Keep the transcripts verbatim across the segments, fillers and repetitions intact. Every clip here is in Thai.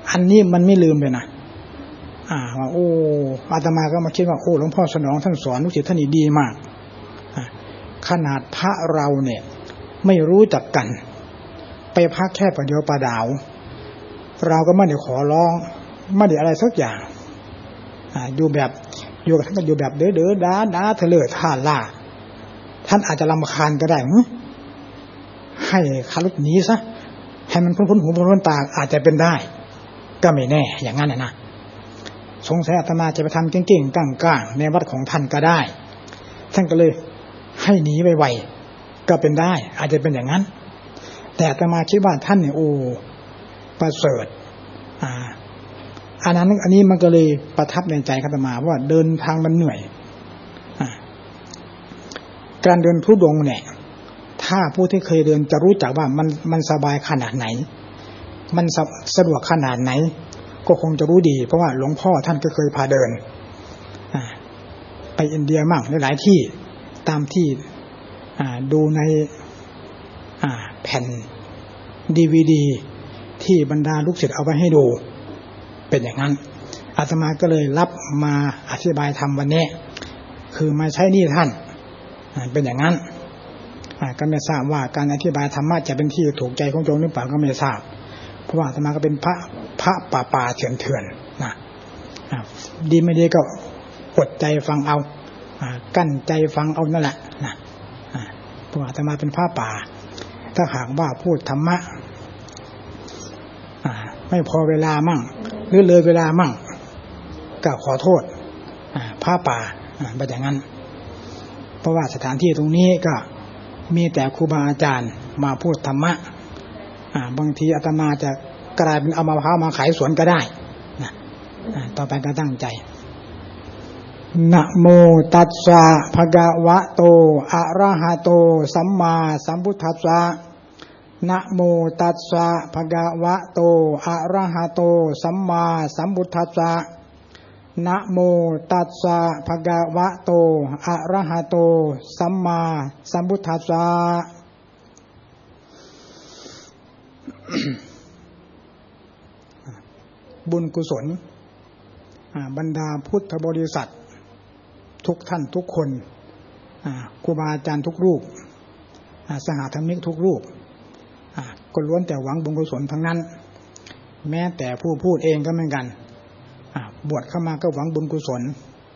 อันนี้มันไม่ลืมเลยนะอ่าว่าโอ้อาตมาก็มาคิดว่าโอ้หลวงพ่อสนองท่านสอนลูกศิษย์ท่านนี่ดีมากขนาดพระเราเนี่ยไม่รู้จักกันไปพักแค่ประเดียวประดาวเราก็ไม่ได้ขอร้องไม่ได้อะไรสักอย่างอ่าอยู่แบบอยู่กับท่านก็อยู่แบบเด้อเด้อด้าด้าเถลิดท่าล่าท่านอาจจะรำคาญก็ได้ให้คารุหนีซะให้มันพ้นพ้นหูพ้นพ้นตาอาจจะเป็นได้ก็ไม่แน่อย่างนั้นนะสงสัยอาตมาจะไปทำเก่งๆก้างๆในวัดของท่านก็ได้ท่านก็เลยให้หนีไวๆก็เป็นได้อาจจะเป็นอย่างนั้นแต่อาตมาคิดว่าท่านเนี่ยโอ้ประเสริฐอ่าอันนั้นอันนี้มันก็เลยประทับในใจอาตมาว่าเดินทางมันเหนื่อยการเดินทุดงค์เนี่ยถ้าผู้ที่เคยเดินจะรู้จักว่ามันมันสบายขนาดไหนมันสะดวกขนาดไหนก็คงจะรู้ดีเพราะว่าหลวงพ่อท่านก็เคยพาเดินไปอินเดียมั่งหลายๆที่ตามที่ดูในแผ่น ดี วี ดี ที่บรรดาลูกศิษย์เอาไว้ให้ดูเป็นอย่างนั้นอาตมาก็เลยรับมาอธิบายธรรมวันนี้คือมาใช้นี่ท่านเป็นอย่างนั้นก็ไม่ทราบว่าการอธิบายธรรมะจะเป็นที่ถูกใจของโยมหรือเปล่าก็ไม่ทราบเพราะว่าอาตมาก็เป็นพระพระป่าป่าเถื่อนเถื่อนนะดีไม่ดีก็อดใจฟังเอากั้นใจฟังเอานั่นแหละนะเพราะอาตมาเป็นพระป่าถ้าหากว่าพูดธรรมะไม่พอเวลามั่งหรือเลยเวลามั่งก็ขอโทษพระป่าแบบอย่างนั้นเพราะว่าสถานที่ตรงนี้ก็มีแต่ครูบาอาจารย์มาพูดธรรมะบางทีอาตมาจะกลายเป็นเอามะพร้าวมาขายสวนก็ได้นะต่อไปก็ตั้งใจนะโมตัสสะภะคะวะโตอะระหะโตสัมมาสัมพุทธัสสะนะโมตัสสะภะคะวะโตอะระหะโตสัมมาสัมพุทธัสสะนะโมตัสสะภะคะวะโตอะระหะโตสัมมาสัมพุทธัสสะ บุญกุศลบรรดาพุทธบริษัททุกท่านทุกคนครูบาอาจารย์ทุกรูปสหธรรมิกทุกรูปก็ล้วนแต่หวังบุญกุศลทั้งนั้นแม้แต่ผู้พูดเองก็เหมือนกันบวชเข้ามาก็หวังบุญกุศล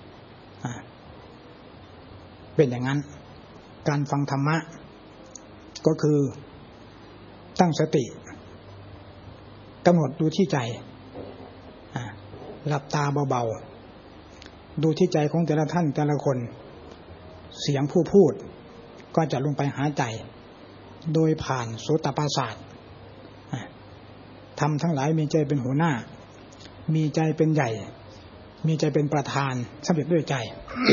เป็นอย่างนั้นการฟังธรรมะก็คือตั้งสติกำหนดดูที่ใจหลับตาเบาๆดูที่ใจของแต่ละท่านแต่ละคนเสียงผู้พูดก็จะลงไปหาใจโดยผ่านโสตประสาทธรรมทั้งหลายมีใจเป็นหัวหน้ามีใจเป็นใหญ่มีใจเป็นประธานสำเร็จด้วยใจ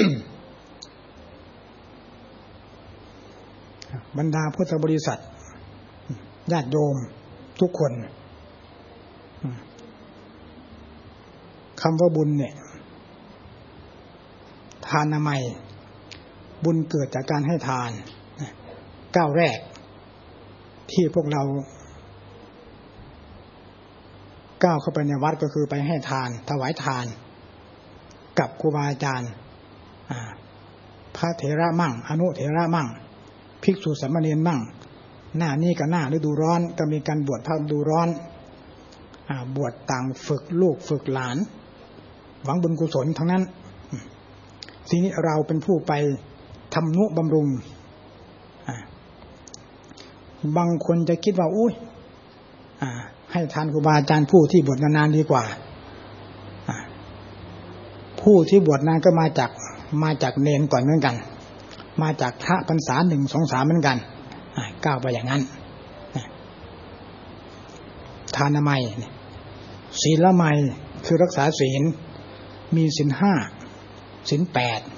บรรดาพุทธบริษัทญาติโยมทุกคนคำว่าบุญเนี่ยทานนามัยบุญเกิดจากการให้ทานก้าวแรกที่พวกเราก้าวเข้าไปในวัดก็คือไปให้ทานถวายทานกับครูบาอาจารย์พระเถระมั่งอนุเถระมั่งภิกษุสามเณรมั่งหน้านี้กับหน้าฤดูร้อนก็มีการบวชภาคฤดูร้อนบวชต่างฝึกลูกฝึกหลานหวังบุญกุศลทั้งนั้นทีนี้เราเป็นผู้ไปทำนุบำรุงบางคนจะคิดว่าอุ้ยให้ทานครูบาอาจารย์ผู้ที่บวชนานๆดีกว่าผู้ที่บวชนานก็มาจากมาจากเนนก่อนเหมือนกันมาจากพระพรรษาหนึ่งสองสามเหมือนกันก้าวไปอย่างนั้นทานนามัยศีลละไมคือรักษาศีลมีศีลห้าศีลแปด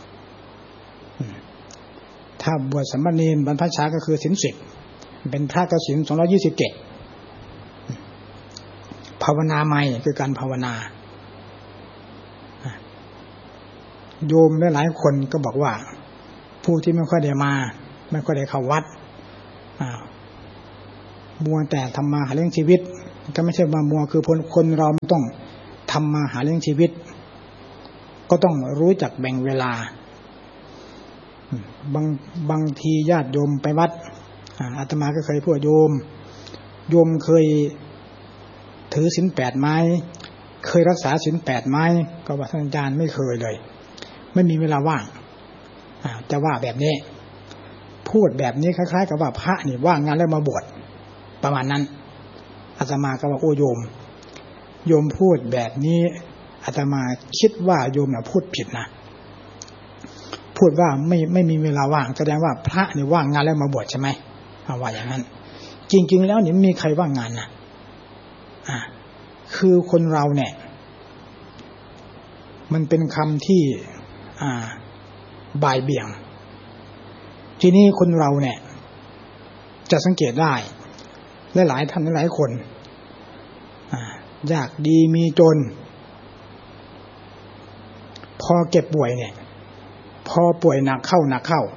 ถ้าบวชสามเณรบรรพชาก็คือศีลสิบเป็นพระก็ศีลสองร้อยยี่สิบเจ็ดภาวนาใหม่คือการภาวนาโยมหลายๆคนก็บอกว่าผู้ที่ไม่ค่อยได้มาไม่ค่อยได้เข้าวัดมัวแต่ทำมาหาเลี้ยงชีวิตก็ไม่ใช่มามัวคือคนเราต้องทำมาหาเลี้ยงชีวิตก็ต้องรู้จักแบ่งเวลาบางบางทีญาติโยมไปวัดอาตมาก็เคยพูดโยมโยมเคยถือศีลแปดไหมเคยรักษาศีลแปดไหมก็ว่าท่านอาจารย์ไม่เคยเลยไม่มีเวลาว่างจะว่าแบบนี้พูดแบบนี้คล้ายๆกับว่าพระนี่ว่างงานแล้วมาบวชประมาณนั้นอาตมาก็ว่าโอ้โยมโยมพูดแบบนี้อาตมาคิดว่าโยมน่ะพูดผิดนะพูดว่าไม่ไม่มีเวลาว่างแสดงว่าพระนี่ว่างงานแล้วมาบวชใช่ไหมว่าอย่างนั้นจริงๆแล้วนี่ไม่มีใครว่างงานนะอ่าคือคนเราเนี่ยมันเป็นคำที่อ่าบ่ายเบี่ยงทีนี้คนเราเนี่ยจะสังเกตได้หลายๆท่านหลายๆคนยากดีมีจนพอเก็บป่วยเนี่ยพอป่วยหนักเข้าหนักเข้า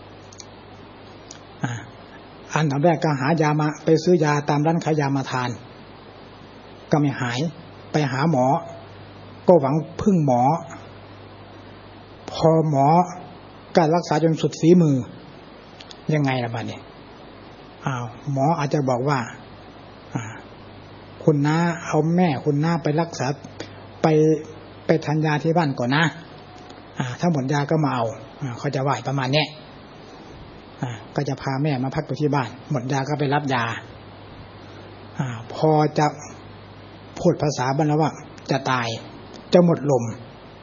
อันดับแรกก็หายามาไปซื้อยาตามร้านขายยามาทานก็ไม่หายไปหาหมอก็หวังพึ่งหมอพอหมอการรักษาจนสุดฝีมือยังไงล่ะบัดนี้อ้าวหมออาจจะบอกว่าคุณน้าเอาแม่คุณน้าไปรักษาไปไปทานยาที่บ้านก่อนนะถ้าหมดยาก็มาเอาเขาจะว่าประมาณนี้ก็จะพาแม่มาพักไปที่บ้านหมดยาก็ไปรับยาพอจะพูดภาษาบ้านแล้วว่าจะตายจะหมดลม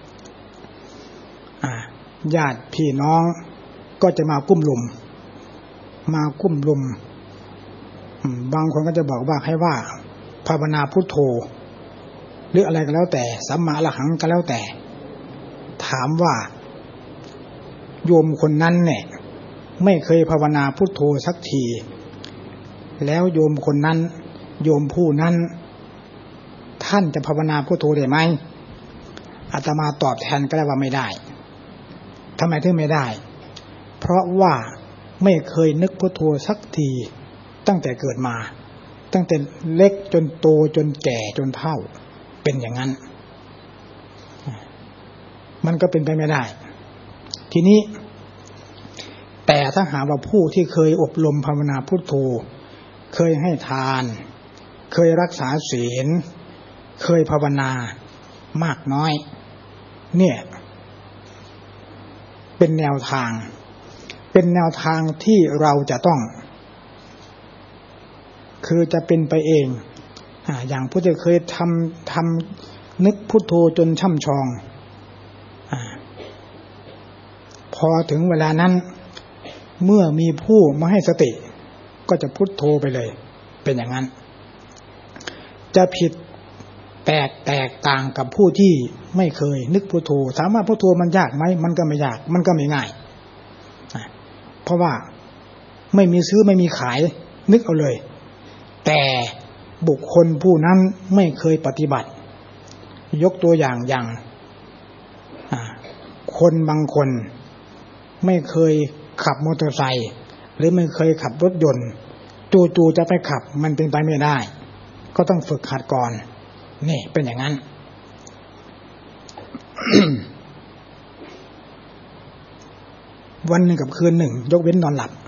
ญาติพี่น้องก็จะมากุ้มลุมมากุ้มลุมบางคนก็จะบอกว่าให้ว่าภาวนาพุทโธหรืออะไรก็แล้วแต่สัมมาอรหังก็แล้วแต่ถามว่าโยมคนนั้นเนี่ยไม่เคยภาวนาพุทโธสักทีแล้วโยมคนนั้นโยมผู้นั้นท่านจะภาวนาพุทโธได้ไหมอาตมาตอบแทนก็ได้ว่าไม่ได้ทำไมถึงไม่ได้เพราะว่าไม่เคยนึกพุทโธสักทีตั้งแต่เกิดมาตั้งแต่เล็กจนโตจนแก่จนเฒ่าเป็นอย่างนั้นมันก็เป็นไปไม่ได้ทีนี้แต่ถ้าหาว่าผู้ที่เคยอบรมภาวนาพุทโธเคยให้ทานเคยรักษาศีลเคยภาวนามากน้อยเนี่ยเป็นแนวทางเป็นแนวทางที่เราจะต้องคือจะเป็นไปเองอ่าอย่างผู้ที่เคยทำทำนึกพุทโธจนช่ำชองอ่าพอถึงเวลานั้นเมื่อมีผู้มาให้สติก็จะพุทโธไปเลยเป็นอย่างนั้นจะผิดแตกแตกต่างกับผู้ที่ไม่เคยนึกพุทโธถามว่าพุทโธมันยากไหมมันก็ไม่ยากมันก็ไม่ง่ายเพราะว่าไม่มีซื้อไม่มีขายนึกเอาเลยแต่บุคคลผู้นั้นไม่เคยปฏิบัติยกตัวอย่างอย่างคนบางคนไม่เคยขับมอเตอร์ไซค์หรือไม่เคยขับรถยนต์จู่ๆจะไปขับมันเป็นไปไม่ได้ก็ต้องฝึกหัดก่อนนี่เป็นอย่างนั้น วันหนึ่งกับคืนหนึ่งยกเว้นนอนหลับ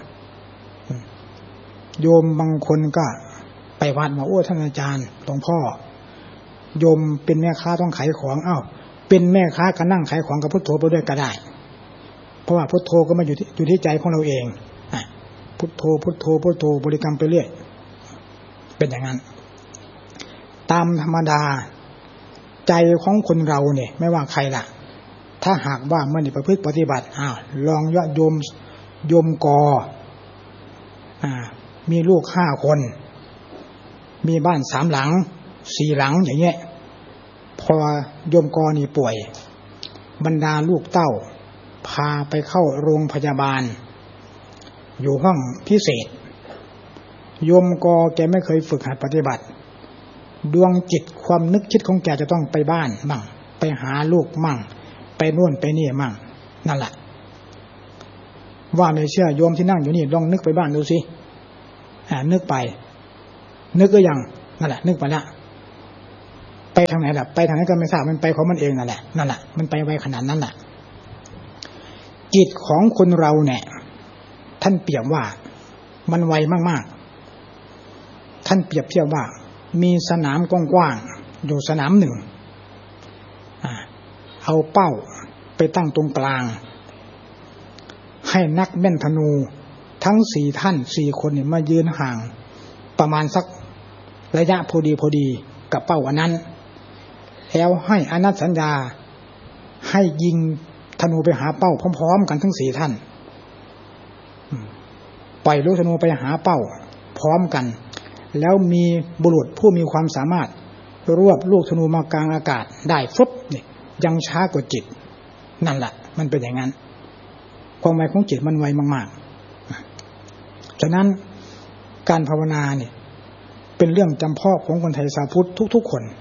โยมบางคนก็ไปวัดมาโอ้ท่านอาจารย์หลวงพ่อโยมเป็นแม่ค้าต้องขายของอ้าวเป็นแม่ค้าก็นั่งขายของกับพุทโธไปด้วยก็ได้เพราะว่าพุทโธก็มาอยู่ที่อยู่ที่ใจของเราเองพุทโธพุทโธพุทโธบริกรรมไปเรื่อยเป็นอย่างนั้นตามธรรมดาใจของคนเราเนี่ยไม่ว่าใครล่ะถ้าหากว่าไม่ได้ประพฤติปฏิบัติอ้าวลองยอดโยมโยมกออ่ามีลูกห้าคนมีบ้านสามหลังสี่หลังอย่างเงี้ยพอโยมกอนี่ป่วยบรรดาลูกเต้าพาไปเข้าโรงพยาบาลอยู่ห้องพิเศษโยมกอแกไม่เคยฝึกหัดปฏิบัติดวงจิตความนึกคิดของแกจะต้องไปบ้านมั่งไปหาลูกมั่งไปนู่นไปนี่มั่งนั่นแหละว่าไม่เชื่อโยมที่นั่งอยู่นี่ลองนึกไปบ้านดูสิอ่านึกไปนึกก็ยังนั่นแหละนึกไปละไปทางไหนล่ะไปทางไหนก็ไม่ทราบมันไปของมันเองนั่นแหละนั่นแหละมันไปไวขนาดนั้นแหละจิตของคนเราเนี่ยท่านเปรียบว่ามันไวมากๆท่านเปรียบเทียบว่ามีสนามกว้างๆอยู่สนามหนึ่งเอาเป้าไปตั้งตรงกลางให้นักแม่นธนูทั้งสี่ท่านสี่คนเนี่ยมายืนห่างประมาณสักระยะพอดีพอดีกับเป้าอันนั้นแล้วให้อนัตสัญญาให้ยิงธนูไปหาเป้าพร้อมๆกันทั้งสี่ท่านปล่อยลูกธนูไปหาเป้าพร้อมกันแล้วมีบุรุษผู้มีความสามารถรวบลูกธนูมากลางอากาศได้ฟึบนี่ยังช้ากว่าจิตนั่นแหละมันเป็นอย่างนั้นความไวของจิตมันไวมากๆฉะนั้นการภาวนาเนี่ยเป็นเรื่องจำเพาะของคนไทยชาวพุทธทุกๆคน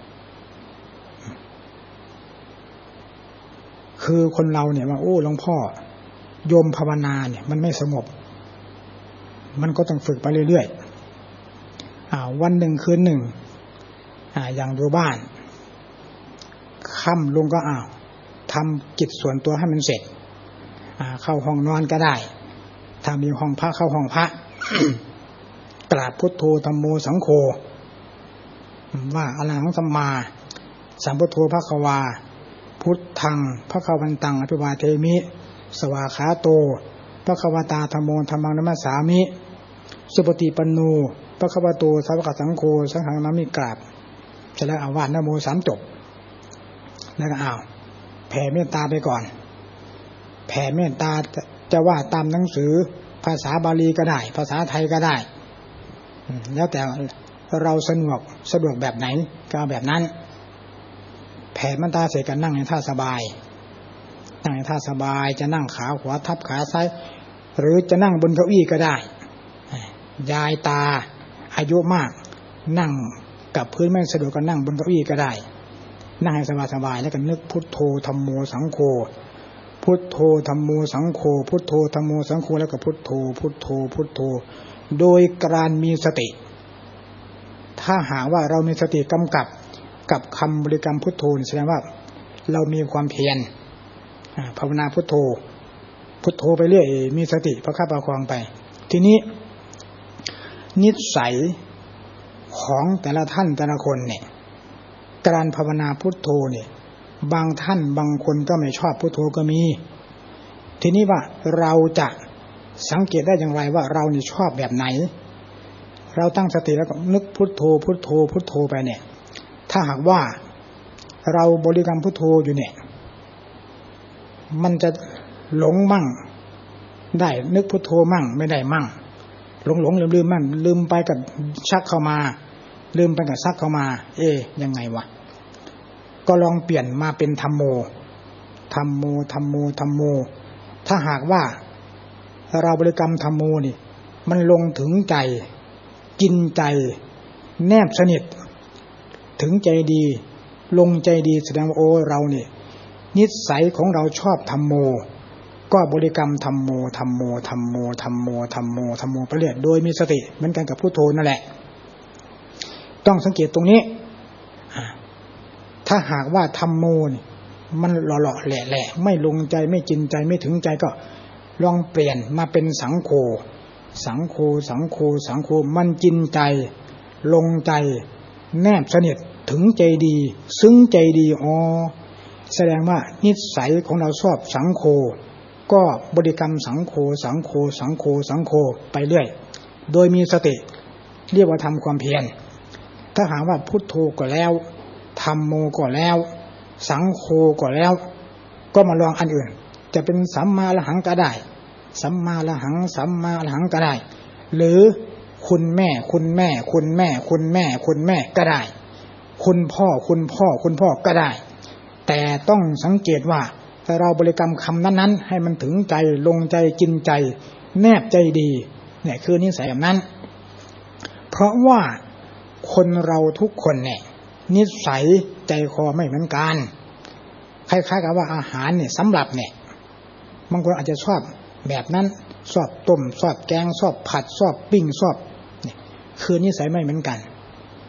คือคนเราเนี่ยว่าโอ้หลวงพ่อโยมภาวนาเนี่ยมันไม่สงบมันก็ต้องฝึกไปเรื่อยๆอ่าวันหนึ่งคืนหนึ่งอ่าอย่างอยู่บ้านค่ำลงก็อ้าวทำกิจส่วนตัวให้มันเสร็จอ่าเข้าห้องนอนก็ได้ถ้ามีห้องพระเข้าห้องพระ กราบพุทโธธัมโมสังโฆว่าอรหังสัมมาสัมพุทโธภควาพุทธังภควันตังอภิวาเทมิสวาขาโตภควตาธัมโมธัมมังนัมสสามิสุปฏิปันโนภควโตสาวกสังโฆสังฆังนามิกราบเสร็จแล้วเอาว่านะโมสามจบแล้วก็เอาแผ่เมตตาไปก่อนแผ่เมตตาจะว่าตามหนังสือภาษาบาลีก็ได้ภาษาไทยก็ได้แล้วแต่เราสะดวกสะดวกแบบไหนก็เอาแบบนั้นแผ่เมตตาเสร็จกันนั่งในท่าสบายนั่งในท่าสบายจะนั่งขาขวาทับขาซ้ายหรือจะนั่งบนเก้าอี้ก็ได้ยายตาอายุมากนั่งกับพื้นไม่สะดวกก็นั่งบนเก้าอี้ก็ได้นั่งให้สบายๆแล้วก็นึกพุทโธธัมโมสังโฆพุทโธธัมโมสังโฆพุทโธธัมโมสังโฆแล้วก็พุทโธพุทโธพุทโธโดยการมีสติถ้าหากว่าเรามีสติกำกับกับคำบริกรรมพุทโธแสดงว่าเรามีความเพียรภาวนาพุทโธพุทโธไปเรื่อยมีสติประคับประคองไปทีนี้นิสัยของแต่ละท่านแต่ละคนเนี่ยการภาวนาพุทโธเนี่ยบางท่านบางคนก็ไม่ชอบพุทโธก็มีทีนี้ว่าเราจะสังเกตได้อย่างไรว่าเรานี่ชอบแบบไหนเราตั้งสติแล้วก็นึกพุทโธพุทโธพุทโธไปเนี่ยถ้าหากว่าเราบริกรรมพุทโธอยู่เนี่ยมันจะหลงมั่งได้นึกพุทโธมั่งไม่ได้มั่งหลงหลงลืมลืมมั่งลืมไปกับชักเข้ามาลืมไปกับซักเข้ามาเอ๊ยยังไงวะก็ลองเปลี่ยนมาเป็นธัมโมธัมโมธัมโมธัมโมถ้าหากว่าเราบริกรรมธัมโมนี่มันลงถึงใจกินใจแนบสนิทถึงใจดีลงใจดีแสดงว่าโอ้เราเนี่ยนิสัยของเราชอบธัมโมก็บริกรรมธัมโมธัมโมธัมโมธัมโมธัมโมธัมโมไปเรื่อยโดยมีสติเหมือนกันกับพุทโธนั่นแหละต้องสังเกตตรงนี้ถ้าหากว่าธัมโมนี่มันหล่อๆแหละๆไม่ลงใจไม่กินใจไม่ถึงใจก็ลองเปลี่ยนมาเป็นสังโฆสังโฆสังโฆสังโฆมันกินใจลงใจแนบสนิทถึงใจดีซึ้งใจดีอ๋อแสดงว่านิสัยของเราชอบสังโฆก็บริกรรมสังโฆสังโฆสังโฆสังโฆไปเรื่อยโดยมีสติเรียกว่าทำความเพียรถ้าหากว่าพุทโธก็แล้วธัมโมก็แล้วสังโฆก็แล้วก็มาลองอันอื่นจะเป็นสัมมาอรหังก็ได้สัมมาอรหังสัมมาอรหังก็ได้หรือคุณแม่คุณแม่คุณแม่คุณแม่คุณแม่ก็ได้คุณพ่อคุณพ่อคุณพ่อก็ได้แต่ต้องสังเกตว่าถ้าเราบริกรรมคำนั้นๆให้มันถึงใจลงใจกินใจแนบใจดีเนี่ยคือนิสัยแบบนั้นเพราะว่าคนเราทุกคนเนี่ยนิสัยใจคอไม่เหมือนกันคล้ายๆกับว่าอาหารเนี่ยสำหรับเนี่ยบางคนอาจจะชอบแบบนั้นชอบต้มชอบแกงชอบผัดชอบปิ้งชอบนี่คือนิสัยไม่เหมือนกัน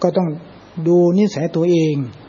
ก็ต้องดูนิสัยตัวเอง